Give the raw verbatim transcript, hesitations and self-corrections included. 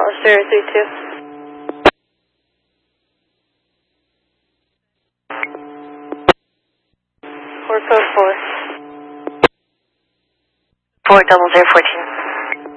Hollis zero three two. Four code four. Four double zero fourteen.